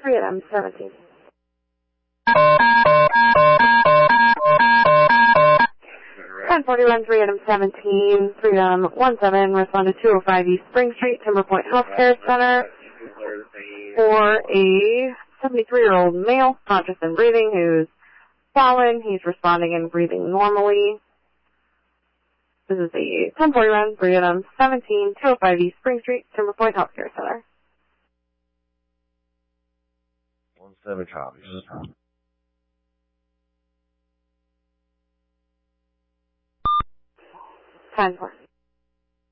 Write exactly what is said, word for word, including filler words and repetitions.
Freedom seventeen. ten forty-one, Freedom seventeen, Freedom one seven, respond to two oh five East Spring Street, Timber Point Healthcare Center, for a seventy-three-year-old male, conscious and breathing, who's fallen. He's responding and breathing normally. This is the ten forty-one, Freedom seventeen, two oh five East Spring Street, Timber Point Healthcare Center. One seven copies. ten four.